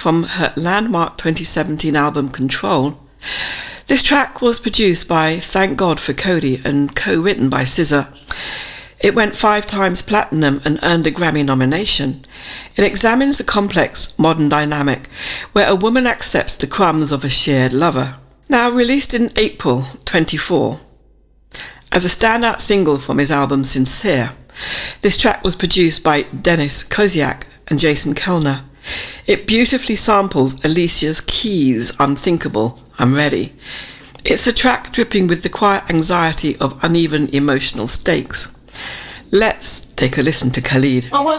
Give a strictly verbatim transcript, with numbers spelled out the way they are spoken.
from her landmark twenty seventeen album Control. This track was produced by Thank God for Cody and co-written by S Z A. It went five times platinum and earned a Grammy nomination. It examines a complex modern dynamic where a woman accepts the crumbs of a shared lover. Now released in April twenty-four. As a standout single from his album Sincere, this track was produced by Denis Koziak and Jason Kellner. It beautifully samples Alicia Keys' Unthinkable, I'm Ready. It's a track dripping with the quiet anxiety of uneven emotional stakes. Let's take a listen to Khalid.